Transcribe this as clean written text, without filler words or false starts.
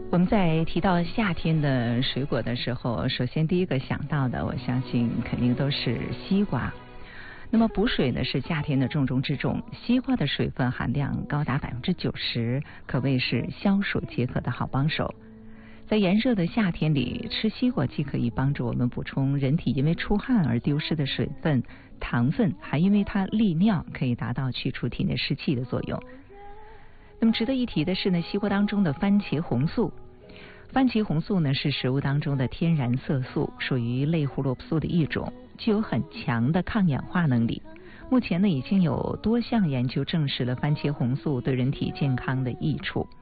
我们在提到夏天的水果的时候，首先第一个想到的，我相信肯定都是西瓜。那么补水呢是夏天的重中之重，西瓜的水分含量高达90%，可谓是消暑解渴的好帮手。在炎热的夏天里，吃西瓜既可以帮助我们补充人体因为出汗而丢失的水分、糖分，还因为它利尿，可以达到去除体内湿气的作用。那么值得一提的是呢，西瓜当中的番茄红素。番茄红素呢是食物当中的天然色素，属于类胡萝卜素的一种，具有很强的抗氧化能力。目前呢已经有多项研究证实了番茄红素对人体健康的益处。